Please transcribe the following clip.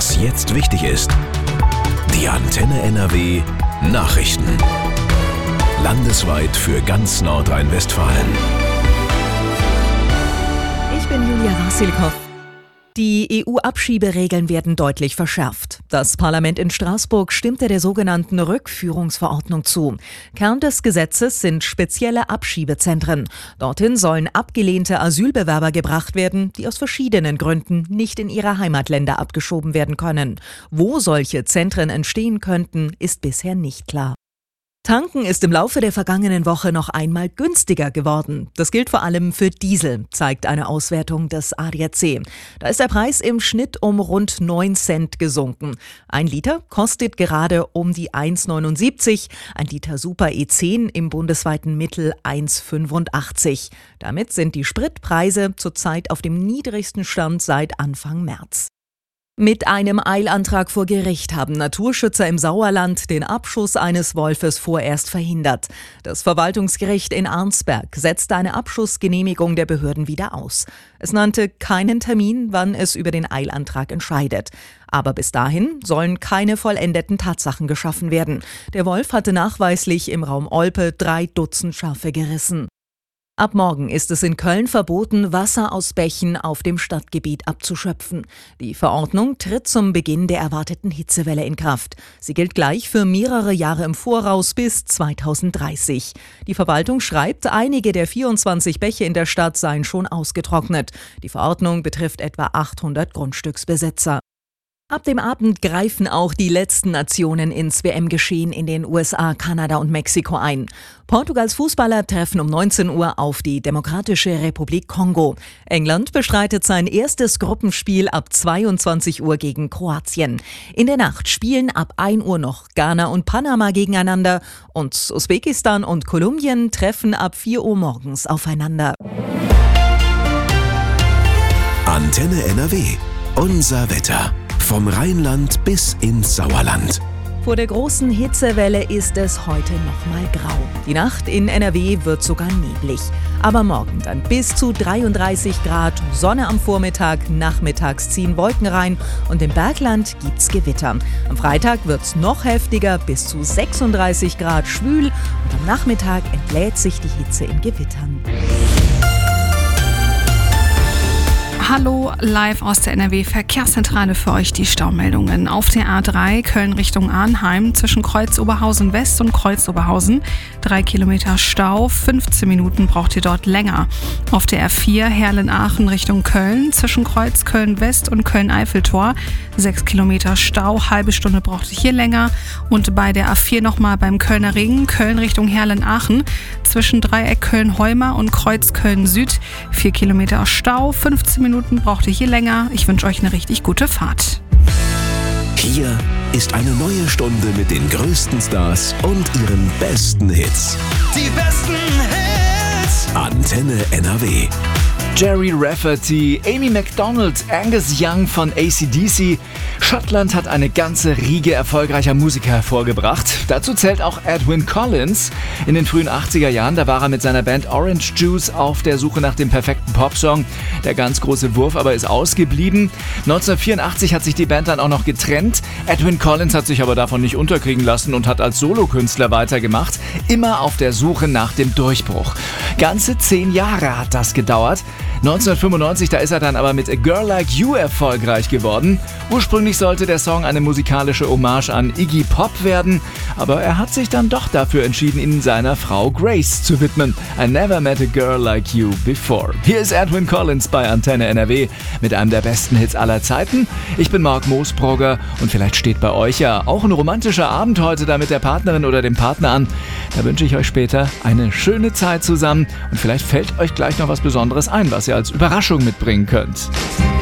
Was jetzt wichtig ist. Die Antenne NRW Nachrichten. Landesweit für ganz Nordrhein-Westfalen. Ich bin Julia Wasilkow. Die EU-Abschieberegeln werden deutlich verschärft. Das Parlament in Straßburg stimmte der sogenannten Rückführungsverordnung zu. Kern des Gesetzes sind spezielle Abschiebezentren. Dorthin sollen abgelehnte Asylbewerber gebracht werden, die aus verschiedenen Gründen nicht in ihre Heimatländer abgeschoben werden können. Wo solche Zentren entstehen könnten, ist bisher nicht klar. Tanken ist im Laufe der vergangenen Woche noch einmal günstiger geworden. Das gilt vor allem für Diesel, zeigt eine Auswertung des ADAC. Da ist der Preis im Schnitt um rund 9 Cent gesunken. 1 Liter kostet gerade um die 1,79, 1 Liter Super E10 im bundesweiten Mittel 1,85. Damit sind die Spritpreise zurzeit auf dem niedrigsten Stand seit Anfang März. Mit einem Eilantrag vor Gericht haben Naturschützer im Sauerland den Abschuss eines Wolfes vorerst verhindert. Das Verwaltungsgericht in Arnsberg setzte eine Abschussgenehmigung der Behörden wieder aus. Es nannte keinen Termin, wann es über den Eilantrag entscheidet. Aber bis dahin sollen keine vollendeten Tatsachen geschaffen werden. Der Wolf hatte nachweislich im Raum Olpe 3 Dutzend Schafe gerissen. Ab morgen ist es in Köln verboten, Wasser aus Bächen auf dem Stadtgebiet abzuschöpfen. Die Verordnung tritt zum Beginn der erwarteten Hitzewelle in Kraft. Sie gilt gleich für mehrere Jahre im Voraus bis 2030. Die Verwaltung schreibt, einige der 24 Bäche in der Stadt seien schon ausgetrocknet. Die Verordnung betrifft etwa 800 Grundstücksbesitzer. Ab dem Abend greifen auch die letzten Nationen ins WM-Geschehen in den USA, Kanada und Mexiko ein. Portugals Fußballer treffen um 19 Uhr auf die Demokratische Republik Kongo. England bestreitet sein erstes Gruppenspiel ab 22 Uhr gegen Kroatien. In der Nacht spielen ab 1 Uhr noch Ghana und Panama gegeneinander und Usbekistan und Kolumbien treffen ab 4 Uhr morgens aufeinander. Antenne NRW. Unser Wetter. Vom Rheinland bis ins Sauerland. Vor der großen Hitzewelle ist es heute noch mal grau. Die Nacht in NRW wird sogar neblig. Aber morgen dann bis zu 33 Grad, Sonne am Vormittag, nachmittags ziehen Wolken rein und im Bergland gibt's Gewitter. Am Freitag wird's noch heftiger, bis zu 36 Grad schwül und am Nachmittag entlädt sich die Hitze in Gewittern. Hallo, live aus der NRW-Verkehrszentrale für euch die Staumeldungen. Auf der A3 Köln Richtung Arnheim zwischen Kreuz-Oberhausen West und Kreuz-Oberhausen 3 Kilometer Stau, 15 Minuten braucht ihr dort länger. Auf der R4 Herlen-Aachen Richtung Köln zwischen Kreuz Köln West und Köln-Eiffeltor 6 Kilometer Stau, halbe Stunde braucht ihr hier länger. Und bei der A4 nochmal beim Kölner Ring, Köln Richtung Herlen-Aachen zwischen Dreieck Köln-Heumer und Kreuz Köln Süd 4 Kilometer Stau, 15 Minuten braucht ihr hier länger. Ich wünsche euch eine richtig gute Fahrt. Hier ist eine neue Stunde mit den größten Stars und ihren besten Hits. Die besten Hits. Antenne NRW. Jerry Rafferty, Amy Macdonald, Angus Young von AC/DC. Schottland hat eine ganze Riege erfolgreicher Musiker hervorgebracht. Dazu zählt auch Edwyn Collins. In den frühen 80er Jahren, da war er mit seiner Band Orange Juice auf der Suche nach dem perfekten Popsong. Der ganz große Wurf aber ist ausgeblieben. 1984 hat sich die Band dann auch noch getrennt. Edwyn Collins hat sich aber davon nicht unterkriegen lassen und hat als Solokünstler weitergemacht. Immer auf der Suche nach dem Durchbruch. Ganze 10 Jahre hat das gedauert. 1995, da ist er dann aber mit A Girl Like You erfolgreich geworden. Ursprünglich sollte der Song eine musikalische Hommage an Iggy Pop werden, aber er hat sich dann doch dafür entschieden, ihn seiner Frau Grace zu widmen. I never met a girl like you before. Hier ist Edwyn Collins bei Antenne NRW mit einem der besten Hits aller Zeiten. Ich bin Marc Moosbrugger und vielleicht steht bei euch ja auch ein romantischer Abend heute da mit der Partnerin oder dem Partner an. Da wünsche ich euch später eine schöne Zeit zusammen und vielleicht fällt euch gleich noch was Besonderes ein, was ihr als Überraschung mitbringen könnt.